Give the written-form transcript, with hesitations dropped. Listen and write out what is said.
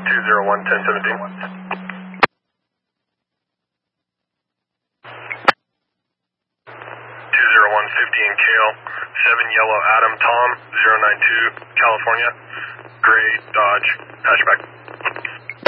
201 1017. 20115 Kale, 7 Yellow Adam Tom, 092 California, Gray Dodge, hatchback.